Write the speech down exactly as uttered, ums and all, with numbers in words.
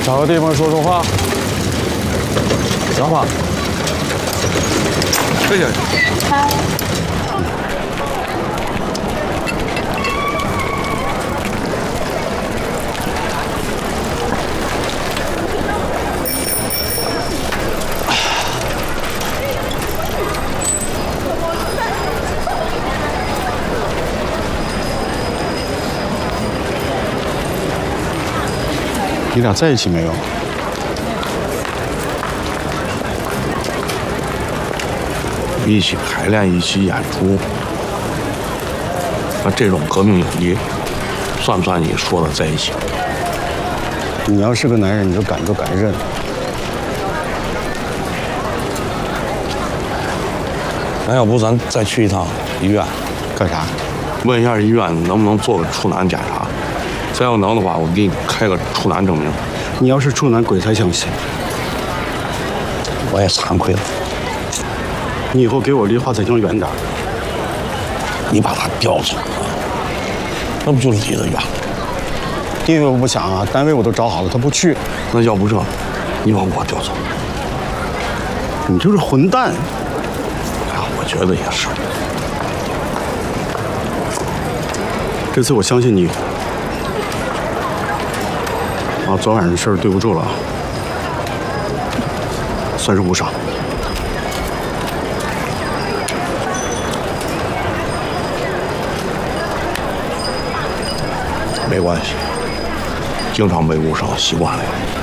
找个地方说说话。行吧。退下去。 嗨。 你俩在一起没有？ 一起排练，一起演出，那这种革命友谊，算不算你说的在一起？ 你要是个男人，你就敢就敢认。 那要不咱再去一趟医院， 干啥？ 问一下医院能不能做个处男检查？再要能的话，我给你开个处男证明。 你要是处男，鬼才相信。 我也惭愧了。 你以后给我离华彩江远点。 你把他调走了，那不就离得远了？ 地位我不想啊，单位我都找好了，他不去。 那要不这，你把我调走。 你就是混蛋。 啊，我觉得也是。 这次我相信你。啊，昨晚上的事儿对不住了，算是补偿。 没关系，经常被误伤，习惯了。